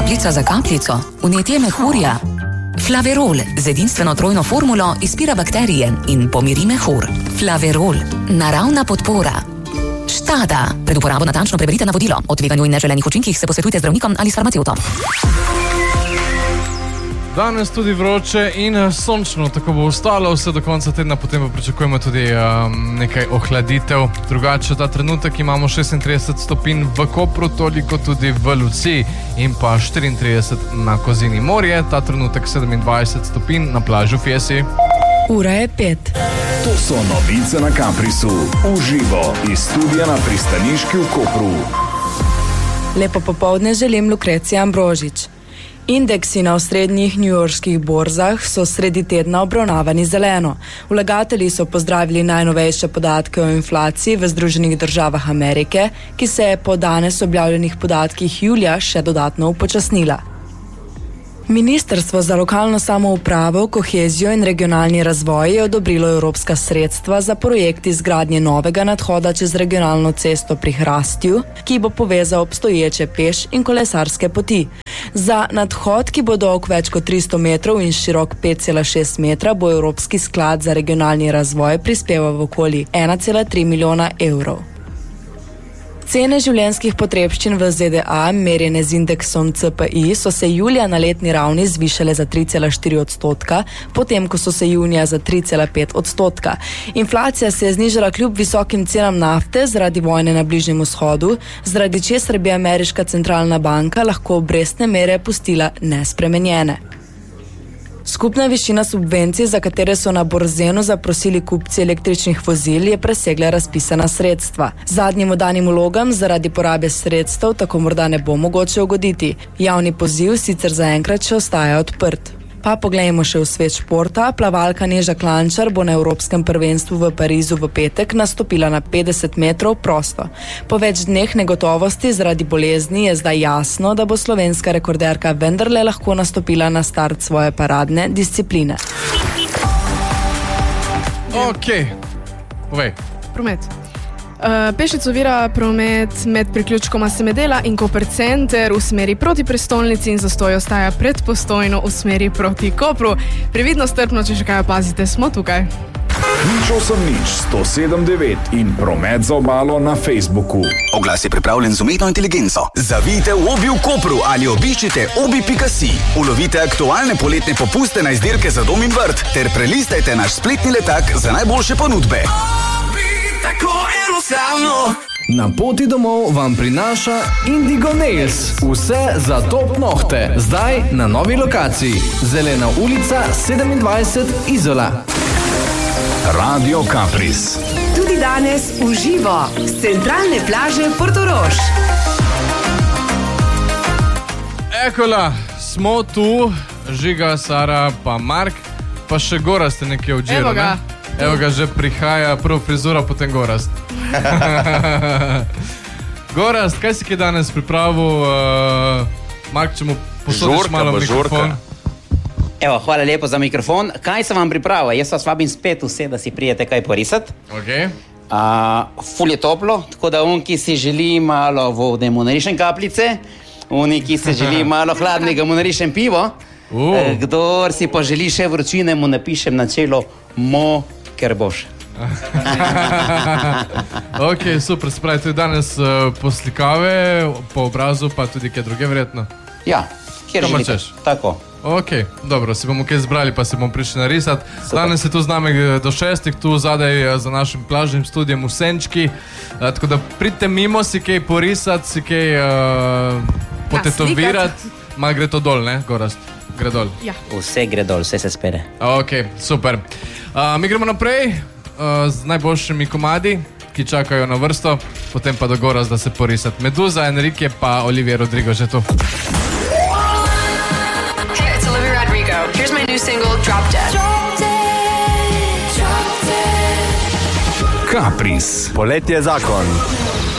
Kapljica za kapljico, vnetje mehurja. Flaverol z edinstveno trojno formulo izpira bakterije in pomiri mehur. Flaverol, naravna podpora. Štada. Pred uporabo natančno preberite navodilo. O tveganju in neželenih učinkih se posvetujte z zdravnikom ali s farmacevtom. Danes tudi vroče in sončno, tako bo ostalo vse do konca tedna, potem pa pričakujemo tudi nekaj ohladitev. Drugače, ta trenutek imamo 36 stopinj v Kopru, toliko tudi v Luciji in pa 34 na Kozini morje, ta trenutek 27 stopinj na plaži v Fiesi. Ura je 5. To so novice na Caprisu, uživo iz studia na Pristaniški v Kopru. Lepo popoldne želim, Lukrecija Ambrožič. Indeksi na osrednjih newyorških borzah so sredi tedna obravnavani zeleno. Vlagatelji so pozdravili najnovejše podatke o inflaciji v Združenih državah Amerike, ki se je po danes objavljenih podatkih julija še dodatno upočasnila. Ministrstvo za lokalno samoupravo, kohezijo in regionalni razvoj je odobrilo evropska sredstva za projekt izgradnje novega nadhoda čez regionalno cesto pri Hrastju, ki bo povezal obstoječe peš in kolesarske poti. Za nadhod, ki bo dolg več kot 300 metrov in širok 5,6 metra, bo Evropski sklad za regionalni razvoj prispeval v okoli 1,3 milijona evrov. Cene življenjskih potrebščin v ZDA, merjene z indeksom CPI, so se julija na letni ravni zvišale za 3,4%, potem ko so se junija za 3,5%. Inflacija se je znižala kljub visokim cenam nafte zaradi vojne na Bližnjem vzhodu, zaradi česar bi ameriška centralna banka lahko obrestne mere pustila nespremenjene. Skupna višina subvencij, za katere so na Borzenu zaprosili kupci električnih vozil, je presegla razpisana sredstva. Zadnjim oddanim vlogam zaradi porabe sredstev tako morda ne bo mogoče ugoditi. Javni poziv sicer zaenkrat še ostaja odprt. Pa poglejmo še v svet športa. Plavalka Neža Klančar bo na Evropskem prvenstvu v Parizu v petek nastopila na 50 metrov prosto. Po več dneh negotovosti zaradi bolezni je zdaj jasno, da bo slovenska rekorderka vendarle lahko nastopila na start svoje paradne discipline. Ok, povej. Promet. Pešec ovira promet med priključkoma Semedela in Koper Center v smeri proti prestolnici in zastoj ostaja pred Postojno v smeri proti Kopru. Previdno, strpno, če še kaj opazite, smo tukaj. Nič 107.9 in promet za obalo na Facebooku. Oglas je pripravljen z umetno inteligenco. Zavijte v Obi v Kopru ali obiščite obi.si. Ulovite aktualne poletne popuste na izdelke za dom in vrt ter prelistajte naš spletni letak za najboljše ponudbe. Tako enostavno. Na poti domov vam prinaša Indigo Nails. Vse za top nohte. Zdaj na novi lokaciji. Zelena ulica 27 Izola. Radio Capris. Tudi danes uživo z centralne plaže Portorož. Ekola, smo tu. Žiga, Sara, pa Mark, pa še Gorast je nekje odžiral. Evo ga. Evo ga, že prihaja prvo frizura, potem Gorast. Gorast, kaj si kaj danes pripravil? Mark, če mu posodiš malo mikrofon. Evo, hvala lepo za mikrofon. Kaj sem vam pripravil? Jaz vas vabim spet vse, da si prijete kaj porisati. Okay. Ful je toplo, tako da on, ki si želi malo vode, mu narišem kapljice, oni, ki si želi malo hladnega, mu narišem pivo. Kdor si pa želi še vročine, mu napišem na čelo Mo, ker boš. Ok, super, spravi, tudi danes poslikave po obrazu, pa tudi kaj druge verjetno. Ja, kjer želite. Tako. Ok, dobro, si bomo kaj zbrali, pa si bomo prišli narisati. Danes je tu z nami do 6, tu zadaj za našim plažnim studijem v Senčki, tako da pridite mimo, si kaj porisati, si kaj potetovirati. Ma gre to dol, ne, Gorast? Gre dol. Ja. Vse gre dol, vse se spere. Ok, super. Mi gremo naprej z najboljšimi komadi, ki čakajo na vrsto, potem pa do Gorast, da se porisati. Meduza, Enrique pa Olivia Rodrigo že tu. Hey, it's Olivia Rodrigo. Here's my new single, Drop Dead. Capris. Poletje je zakon.